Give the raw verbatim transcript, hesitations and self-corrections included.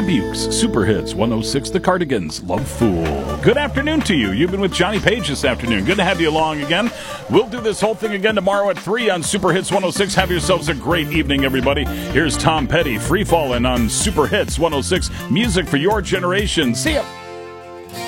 Dubukes, Super Hits, one oh six, The Cardigans, Love Fool. Good afternoon to you. You've been with Johnny Page this afternoon. Good to have you along again. We'll do this whole thing again tomorrow at three on Super Hits one oh six. Have yourselves a great evening, everybody. Here's Tom Petty, Free Fallin' on Super Hits one oh six. Music for your generation. See ya.